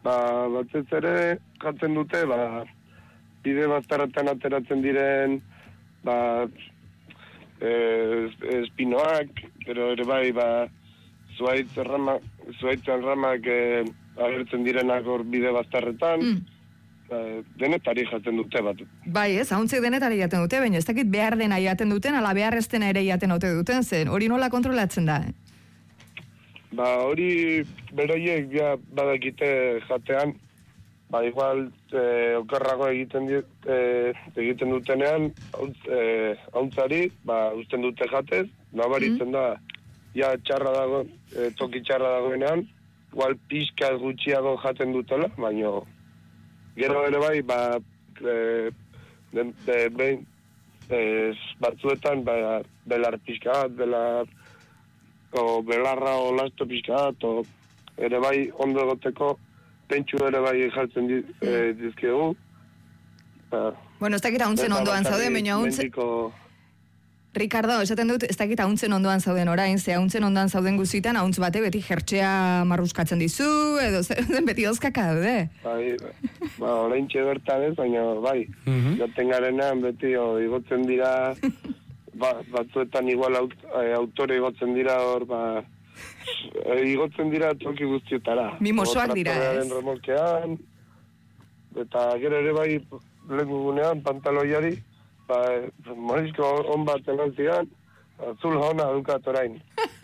Batez ere jatzen dute, bide bazterretan ateratzen diren, espinoak, pero ere bai, zuaitzen ramak agertzen direnak hor bide bazterretan, denetari jaten dute bat. Bai, ez, hauntzek denetari jaten dute, baina ez dakit behar dena jaten duten, ala behar ez dena ere jaten ote duten zen, hori nola kontrolatzen da? Hori beroiek badakite jatean, igual okerrago egiten dutenean, hauntzari, usten dute jatez, nabaritzen da, txarra dago, toki txarra dagoenean, igual pixka gutxiago jaten dutela, baina gero ere bai, batzuetan, belar pixka bat, belarra o lasto pixka bat, ere bai ondo egoteko, pentsu ere bai jartzen dizkegu. Bueno, ez dakit hauntzen ondoan zauden, baina hauntzen... Ricardo, esaten dut, ez dakit hauntzen ondoan zauden orain, ze hauntzen ondoan zauden guzitan, hauntz bate beti jertxea marruskatzen dizu, edo beti dozkaka daude. Orain bertan ez, baina bai, jaten garenean beti igotzen dira, batzuetan igual autore igotzen dira hor, igotzen dira toki guztietara. Mimosoak dira, ez? Remolkean, eta gero ere bai, lehengunean, pantaloiari, morizko hon bat emanzian, azul hona dukat orain.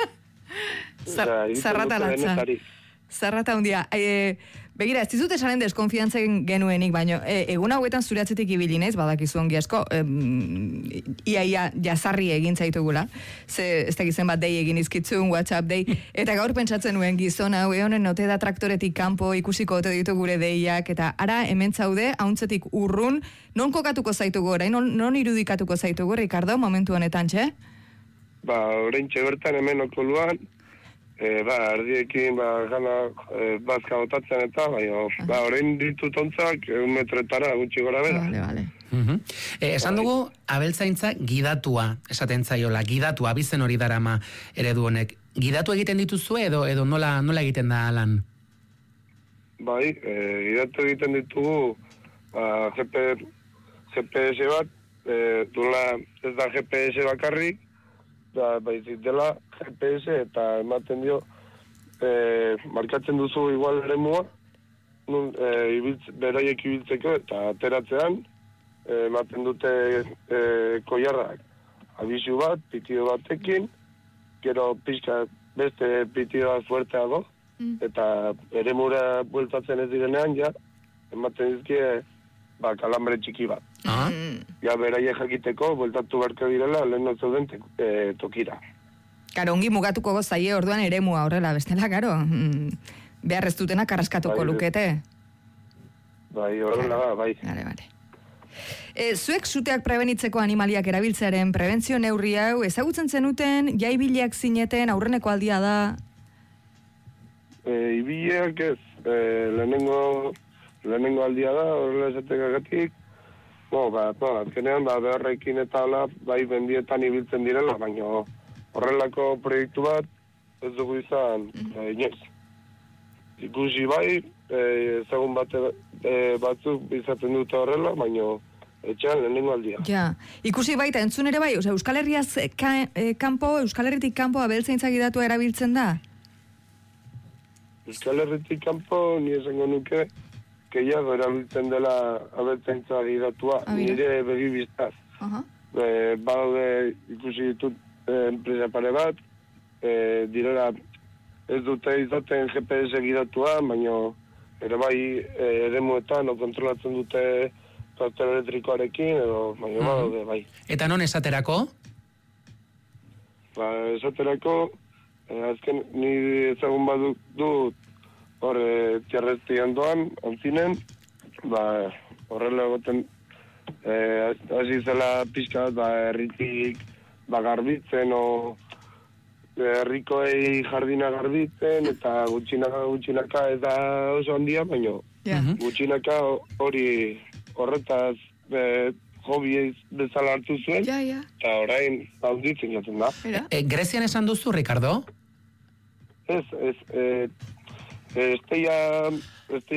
Zarrata latza. Zarrata hundia. Begira, ez dizut esanen deskonfiantzen genuenik, baino, egun hauetan zure atzetik ibili naiz, badakizu ongi asko, ia jazarri egin zaitugula, ez dakizen bat dei egin izkitzun, WhatsApp dei, eta gaur pentsatzen nuen gizon hau, honen ote da traktoretik kanpo ikusiko ote ditu gure deiak, eta ara hemen zaude, hauntzetik urrun, non kokatuko zaitugu orain, non irudikatuko zaitugu, Ricardo, momentu honetan, txe? Orain bertan hemen okoluan, ardiekin, gana bazka botatzen eta, orain ditut ontzak, 1 metretara gutxi gora bera. Vale. Esan dugu, abeltzaintza gidatua, esaten zaiola, gidatua, bizen hori darama eredu honek. Gidatu egiten dituzue edo nola egiten da lan? Bai, gidatu egiten ditugu, GPS bat, ez da GPS bakarrik, baizik dela GPS eta ematen dio markatzen duzu igual eremua beraiek ibiltzeko eta ateratzean ematen dute koiarrak abisu bat, pitido batekin, gero pixka beste pitidoa fuerteago eta eremura bueltatzen ez direnean ematen dizkie kalambre txiki bat. Beraiek jakiteko, bueltatu beharko direla, lehen zeuden tokira. Karo, ongi mugatuko gozaie orduan eremua horrela, bestela, karo, behar ez dutena karraskatuko lukete. Bai, horrela, bai. Vale. Zuek suteak prebenitzeko animaliak erabiltzearen prebentzio neurri hau, ezagutzen zenuten, ibiliak zineten, aurreneko aldia da? Ibiliak ez, lehenengo aldia da, horrela esatekagatik, azkenean, beharrekin eta hala, bai bendietan ibiltzen direla, baina horrelako proiektu bat, ez dugu izan, inoiz. Ikusi bai, ezagun batzuk izaten dute horrela, baina etxean lehenengo aldia. Ikusi baita, entzun ere bai, Euskal Herritik kanpo abeltzaintza gidatua erabiltzen da? Euskal Herritik kanpo, ni esango nuke, gehiago erabiltzen dela abeltzaintza gidatua, nire begibiztaz. Badaude ikusi ditut enpresa pare bat, direla ez dute izaten GPS gidatua, baina ere bai eremuetan kontrolatzen dute traktor elektrikoarekin, baina badaude bai. Eta non esaterako? Esaterako, azken nire ezagun badut dut hor txarrezti handoan, ontzinen, horrela egoten hasi zela pixka bat, herritik garbitzen, herrikoei jardina garbitzen, eta gutxinaka ez da oso handia, baina gutxinaka hori horretaz hobi bezala hartu zuen, eta orain handitzen jaten da. Grezian esan duzu, Ricardo? Ez,